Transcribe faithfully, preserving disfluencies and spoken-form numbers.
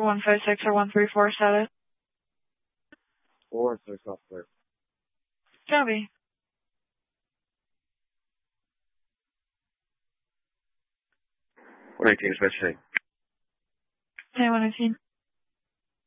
one five six or one three four status. Four six off clear. Copy. one eighteen, dispatch. Hey, one eighteen.